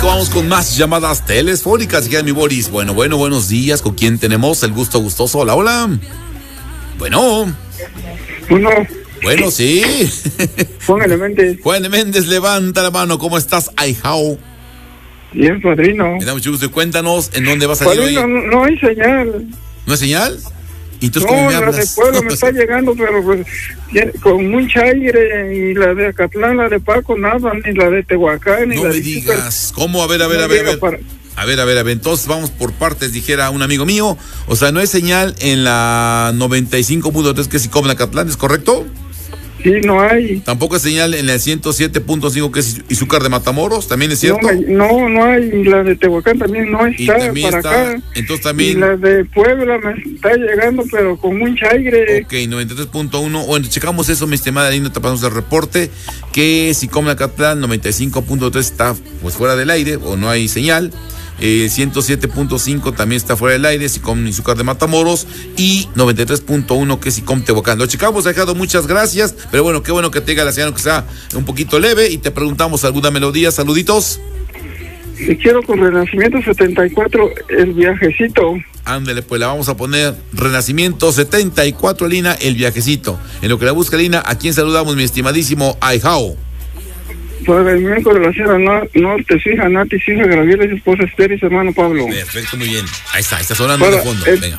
vamos con más llamadas telefónicas. Ya mi Boris. Bueno, buenos días. ¿Con quién tenemos el gusto gustoso? Hola, hola. Bueno, sí. Juan de Méndez, levanta la mano. ¿Cómo estás, Aijao? Bien, padrino. Me da mucho gusto. Cuéntanos en dónde vas a salir hoy. No hay señal. ¿No hay señal? ¿Y entonces cómo me hablas? La de Puebla me está llegando, pero pues con mucha aire, y la de Acatlán, la de Paco, nada, ni la de Tehuacán, ni no la me de digas. ¿Cómo? A ver. A ver, entonces vamos por partes, dijera un amigo mío. O sea, no hay señal en la 95.3 que es Sicom Acatlán, ¿es correcto? Sí, no hay. Tampoco hay señal en el 107.5 que es Izúcar de Matamoros, ¿también es cierto? No hay, y la de Tehuacán también no está, para acá. Entonces también. Y la de Puebla me está llegando, pero con mucha aire. Ok, 93.1, bueno, checamos eso, mi estimada Linda, te pasamos el reporte, que Sicom Acatlán 95.3 está pues fuera del aire, o no hay señal. 107.5 también está fuera del aire, Sicom Izúcar de Matamoros, y 93.1 que es Sicom Tehuacán. Lo checamos, dejado, muchas gracias, pero bueno, qué bueno que te diga la señal que sea un poquito leve, y te preguntamos alguna melodía. Saluditos. Y quiero con Renacimiento 74, el viajecito. Ándale, pues la vamos a poner, Renacimiento 74, Lina, el viajecito. En lo que la busca Lina, ¿a quién saludamos, mi estimadísimo Aijao? Para el miembro de la Sierra Norte, su hija Nati, su hija Gabriela, y su esposa Esther y su hermano Pablo. Perfecto, muy bien. Ahí está sonando de fondo. Venga.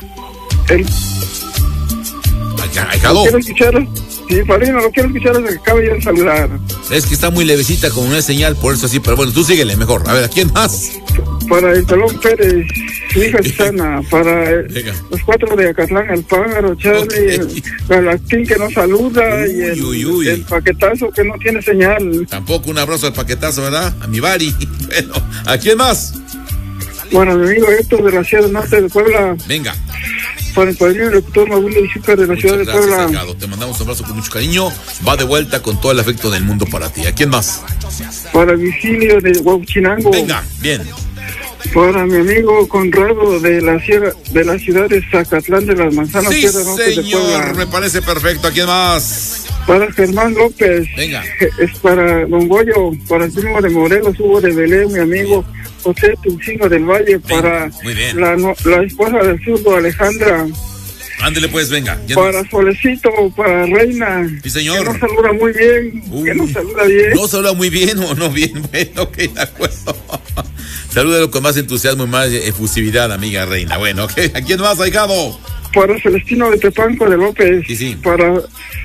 ¿Lo quiero escuchar? Sí, padrino, lo quiero escuchar desde que acabe de saludar. Es que está muy levecita, como una señal, por eso sí, pero bueno, tú síguele mejor. A ver, ¿a quién más? Para el Talón Pérez, su hija Susana, para los 4 de Acatlán, el Pájaro, Charlie, el Galactín que no saluda, y el Paquetazo que no tiene señal. Tampoco un abrazo al Paquetazo, ¿verdad? A mi Bari. Bueno, ¿a quién más? Bueno, mi amigo Héctor de la Sierra Norte de Puebla. Venga. Para el padrino doctor Maguila Izúcar de la ciudad de Puebla. Sacado. Te mandamos un abrazo con mucho cariño. Va de vuelta con todo el afecto del mundo para ti. ¿A quién más? Para Virgilio de Huauchinango. Venga, bien. Para mi amigo Conrado de la ciudad de Zacatlán de las Manzanas, sí, Tierra Norte de Puebla. Señor, me parece perfecto. ¿A quién más? Para Germán López. Venga. Es para Don Goyo, para el primo de Morelos, Hugo de Belén, mi amigo José Tulcino del Valle. Venga, para muy bien. La esposa del zurdo, Alejandra. Ándele pues, venga. Para Solecito, para Reina. Sí, señor. Que no saluda muy bien. Que no saluda bien. ¿No saluda muy bien o no bien? Bueno, ok, de acuerdo. Salúdalo con más entusiasmo y más efusividad, amiga Reina. Bueno, ok. ¿A quién más, ahijado? Para Celestino de Tepanco de López. Sí. Para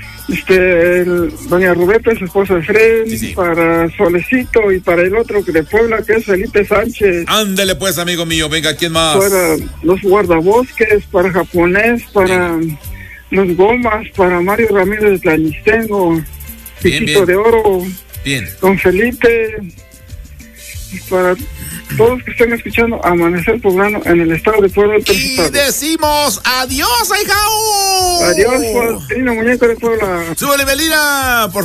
doña Rubeta, su esposa Fred. Sí. Para Solecito, y para el otro de Puebla, que es Felipe Sánchez. Ándele pues, amigo mío. Venga, ¿quién más? Para los guardabosques, para Japonés, para los Gomas, para Mario Ramírez de Tlanistengo, Piquito de Oro. Bien. Don Felipe. Y para todos que estén escuchando Amanecer Poblano en el estado de Puebla. Y decimos adiós, ahijao. Adiós, Trino Muñeco de Puebla. Súbele, Melina, por favor.